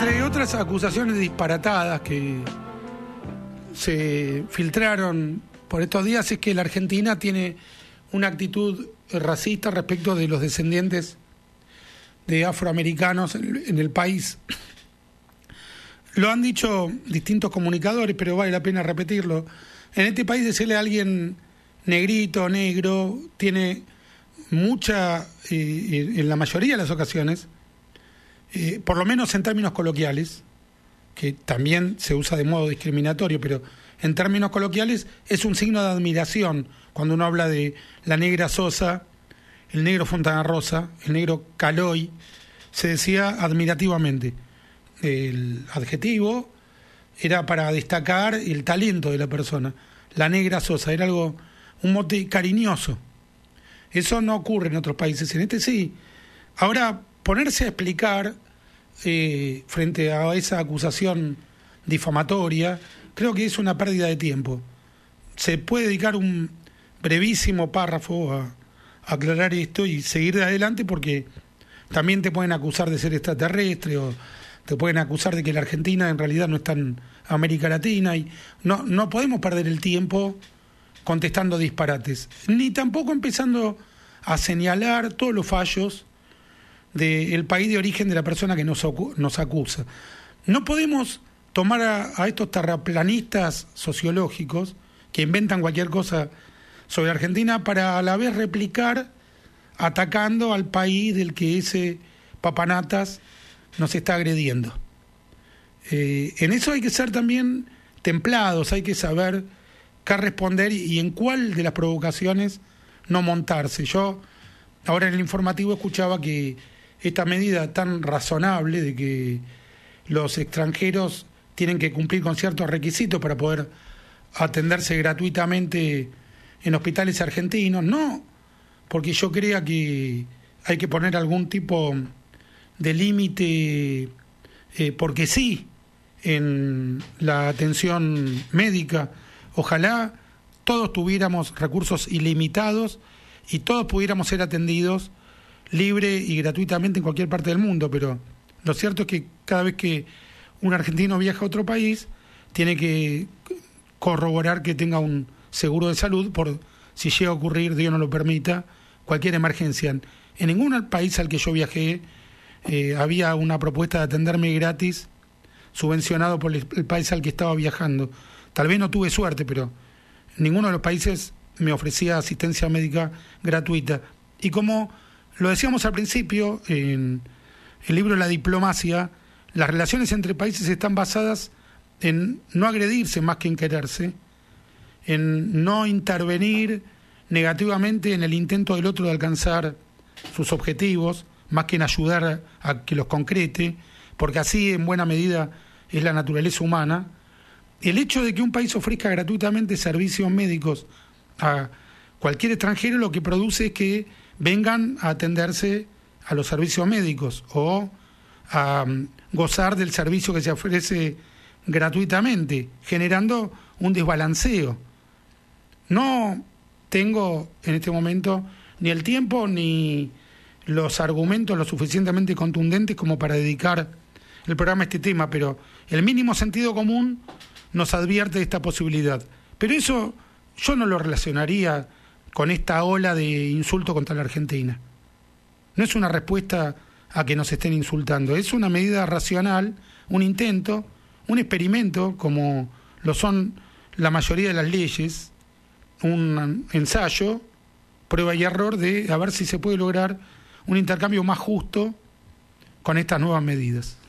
Entre otras acusaciones disparatadas que se filtraron por estos días es que la Argentina tiene una actitud racista respecto de los descendientes de afroamericanos en el país. Lo han dicho distintos comunicadores, pero vale la pena repetirlo. En este país decirle a alguien negrito, negro, tiene mucha, en la mayoría de las ocasiones, por lo menos en términos coloquiales, que también se usa de modo discriminatorio, pero en términos coloquiales es un signo de admiración cuando uno habla de la negra Sosa, el negro Fontana Rosa, el negro Caloi, se decía admirativamente. El adjetivo era para destacar el talento de la persona. La negra Sosa era algo, un mote cariñoso. Eso no ocurre en otros países, en este sí. Ahora, ponerse a explicar frente a esa acusación difamatoria, creo que es una pérdida de tiempo. Se puede dedicar un brevísimo párrafo a aclarar esto y seguir de adelante, porque también te pueden acusar de ser extraterrestre o te pueden acusar de que la Argentina en realidad no está en América Latina, y no podemos perder el tiempo contestando disparates, ni tampoco empezando a señalar todos los fallos del país de origen de la persona que nos acusa. No podemos tomar a estos terraplanistas sociológicos que inventan cualquier cosa sobre Argentina para a la vez replicar atacando al país del que ese papanatas nos está agrediendo. En eso hay que ser también templados, hay que saber qué responder y en cuál de las provocaciones no montarse. Yo ahora en el informativo escuchaba que esta medida tan razonable de que los extranjeros tienen que cumplir con ciertos requisitos para poder atenderse gratuitamente en hospitales argentinos, no porque yo crea que hay que poner algún tipo de límite porque sí en la atención médica. Ojalá todos tuviéramos recursos ilimitados y todos pudiéramos ser atendidos libre y gratuitamente en cualquier parte del mundo, pero lo cierto es que cada vez que un argentino viaja a otro país tiene que corroborar que tenga un seguro de salud por si llega a ocurrir, Dios no lo permita, cualquier emergencia. En ningún país al que yo viajé había una propuesta de atenderme gratis subvencionado por el país al que estaba viajando. Tal vez no tuve suerte, pero ninguno de los países me ofrecía asistencia médica gratuita. Y como lo decíamos al principio, en el libro La diplomacia, las relaciones entre países están basadas en no agredirse más que en quererse, en no intervenir negativamente en el intento del otro de alcanzar sus objetivos, más que en ayudar a que los concrete, porque así en buena medida es la naturaleza humana. El hecho de que un país ofrezca gratuitamente servicios médicos a cualquier extranjero lo que produce es que vengan a atenderse a los servicios médicos o a gozar del servicio que se ofrece gratuitamente, generando un desbalanceo. No tengo en este momento ni el tiempo ni los argumentos lo suficientemente contundentes como para dedicar el programa a este tema, pero el mínimo sentido común nos advierte de esta posibilidad. Pero eso yo no lo relacionaría con esta ola de insulto contra la Argentina. No es una respuesta a que nos estén insultando, es una medida racional, un intento, un experimento, como lo son la mayoría de las leyes, un ensayo, prueba y error de a ver si se puede lograr un intercambio más justo con estas nuevas medidas.